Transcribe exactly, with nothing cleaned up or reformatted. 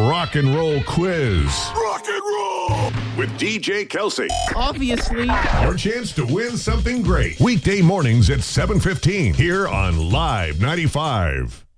rock and roll quiz. Rock and roll with D J Kelsey. Obviously. Your chance to win something great. Weekday mornings at seven fifteen here on Live ninety-five.